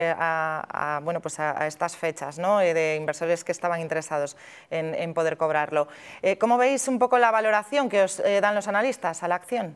bueno, pues a estas fechas, ¿no? De inversores que estaban interesados en poder cobrarlo. ¿Cómo veis un poco la valoración que os dan los analistas a la acción?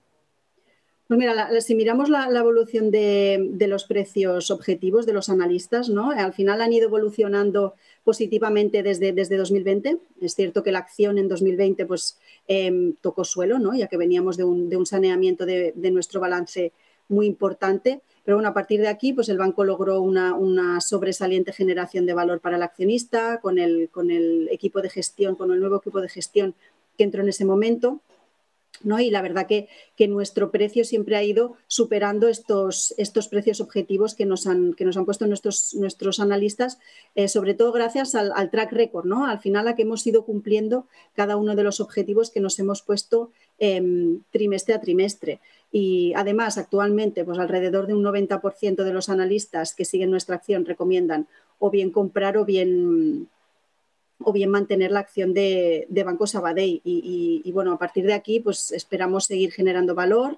Pues mira, si miramos la evolución de los precios objetivos de los analistas, ¿no? Al final han ido evolucionando positivamente desde 2020. Es cierto que la acción en 2020 pues, tocó suelo, ¿no? Ya que veníamos de un saneamiento de nuestro balance muy importante. Pero bueno, a partir de aquí pues el banco logró una sobresaliente generación de valor para el accionista con el equipo de gestión, con el nuevo equipo de gestión que entró en ese momento, ¿no? Y la verdad que nuestro precio siempre ha ido superando estos precios objetivos que nos han puesto nuestros analistas, sobre todo gracias al track record, ¿no? Al final a que hemos ido cumpliendo cada uno de los objetivos que nos hemos puesto trimestre a trimestre. Y además, actualmente, pues alrededor de un 90% de los analistas que siguen nuestra acción recomiendan o bien comprar o bien mantener la acción de Banco Sabadell. Y bueno, a partir de aquí pues esperamos seguir generando valor,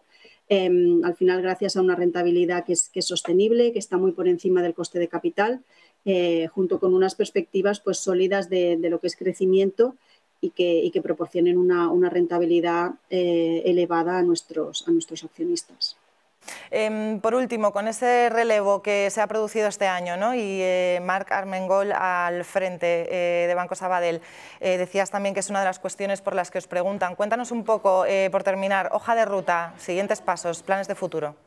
al final gracias a una rentabilidad que es sostenible, que está muy por encima del coste de capital, junto con unas perspectivas pues sólidas de lo que es crecimiento y que proporcionen una rentabilidad elevada a nuestros accionistas. Por último, con ese relevo que se ha producido este año, ¿no? Y Marc Armengol al frente de Banco Sabadell, decías también que es una de las cuestiones por las que os preguntan. Cuéntanos un poco, por terminar, hoja de ruta, siguientes pasos, planes de futuro.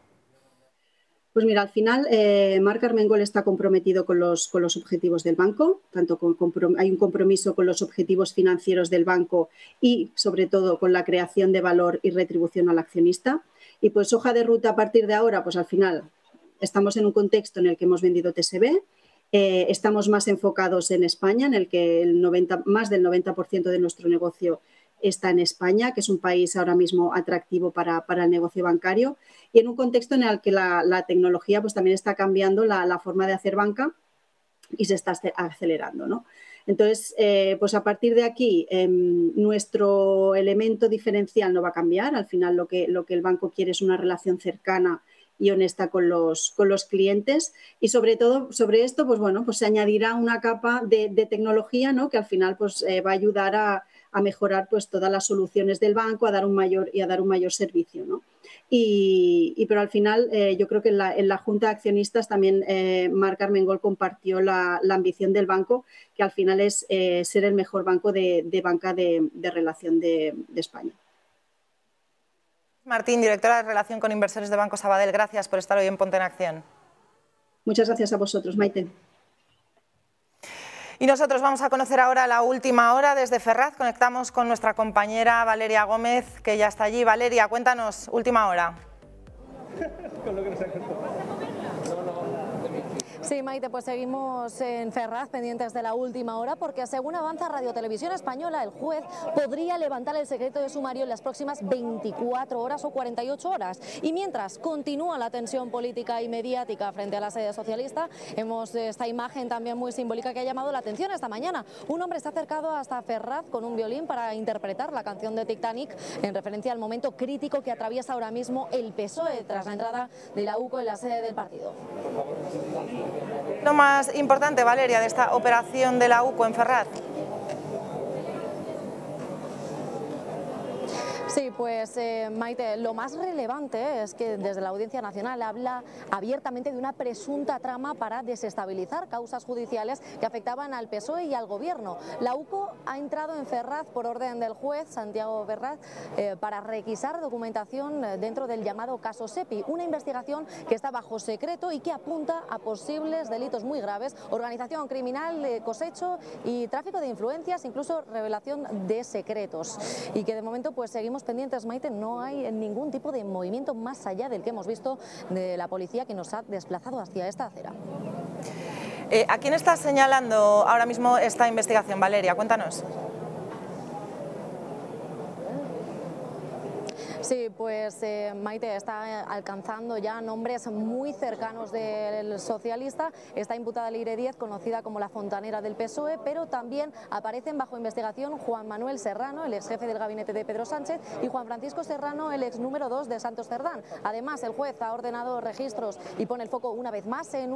Pues mira, al final Marc Armengol está comprometido con los objetivos del banco, tanto hay un compromiso con los objetivos financieros del banco y sobre todo con la creación de valor y retribución al accionista. Y pues hoja de ruta a partir de ahora, pues al final estamos en un contexto en el que hemos vendido TSB, estamos más enfocados en España, en el que más del 90% de nuestro negocio está en España, que es un país ahora mismo atractivo para el negocio bancario, y en un contexto en el que la tecnología pues también está cambiando la forma de hacer banca y se está acelerando, ¿no? Entonces, pues a partir de aquí, nuestro elemento diferencial no va a cambiar. Al final lo que el banco quiere es una relación cercana y honesta con los clientes, y sobre todo sobre esto pues bueno, pues se añadirá una capa de tecnología, ¿no? Que al final pues va a ayudar a mejorar pues todas las soluciones del banco, a dar un mayor servicio, ¿no? Pero al final yo creo que en la Junta de Accionistas también Marc Armengol compartió la ambición del banco, que al final es ser el mejor banco de banca de relación de España. Martín, directora de Relación con Inversores de Banco Sabadell, gracias por estar hoy en Ponte en Acción. Muchas gracias a vosotros, Maite. Y nosotros vamos a conocer ahora la última hora desde Ferraz. Conectamos con nuestra compañera Valeria Gómez, que ya está allí. Valeria, cuéntanos, última hora. Con lo que nos ha contado. Sí, Maite, pues seguimos en Ferraz pendientes de la última hora, porque según avanza Radio Televisión Española, el juez podría levantar el secreto de sumario en las próximas 24 horas o 48 horas. Y mientras continúa la tensión política y mediática frente a la sede socialista, vemos esta imagen también muy simbólica que ha llamado la atención esta mañana. Un hombre se ha acercado hasta Ferraz con un violín para interpretar la canción de Titanic en referencia al momento crítico que atraviesa ahora mismo el PSOE tras la entrada de la UCO en la sede del partido. Lo más importante, Valeria, de esta operación de la UCO en Ferraz. Sí, pues Maite, lo más relevante es que desde la Audiencia Nacional habla abiertamente de una presunta trama para desestabilizar causas judiciales que afectaban al PSOE y al Gobierno. La UCO ha entrado en Ferraz por orden del juez Santiago Ferraz para requisar documentación dentro del llamado caso SEPI, una investigación que está bajo secreto y que apunta a posibles delitos muy graves, organización criminal, cosecho y tráfico de influencias, incluso revelación de secretos, y que de momento pues seguimos pendientes, Maite. No hay ningún tipo de movimiento más allá del que hemos visto de la policía que nos ha desplazado hacia esta acera. ¿A quién está señalando ahora mismo esta investigación, Valeria? Cuéntanos. Sí, pues Maite, está alcanzando ya nombres muy cercanos del socialista. Está imputada Leire Díez, conocida como la fontanera del PSOE, pero también aparecen bajo investigación Juan Manuel Serrano, el ex jefe del gabinete de Pedro Sánchez, y Juan Francisco Serrano, el ex número 2 de Santos Cerdán. Además, el juez ha ordenado registros y pone el foco una vez más en